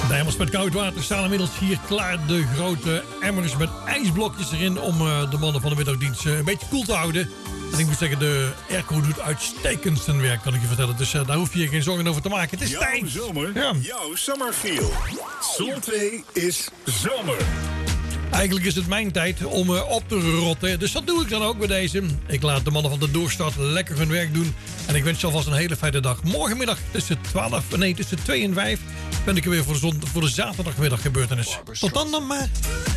Dames met koud water staan inmiddels hier klaar. De grote emmers met ijsblokjes erin om de mannen van de middagdienst een beetje koel te houden. En ik moet zeggen, de airco doet uitstekend zijn werk, kan ik je vertellen. Dus daar hoef je geen zorgen over te maken. Het is jouw tijd. Zomer, ja. Jouw summerfeel. Zon 2 is zomer. Eigenlijk is het mijn tijd om op te rotten. Dus dat doe ik dan ook bij deze. Ik laat de mannen van de Doorstart lekker hun werk doen. En ik wens je alvast een hele fijne dag. Morgenmiddag tussen 2 en 5 ben ik er weer voor de zaterdagmiddag gebeurtenis. Tot dan maar.